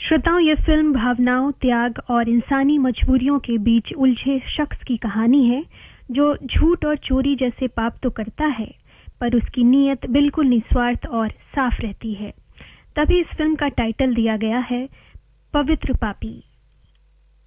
श्रोताओं, ये फिल्म भावनाओं, त्याग और इंसानी मजबूरियों के बीच उलझे शख्स की कहानी है जो झूठ और चोरी जैसे पाप तो करता है, पर उसकी नीयत बिल्कुल निस्वार्थ और साफ रहती है। तभी इस फिल्म का टाइटल दिया गया है पवित्र पापी।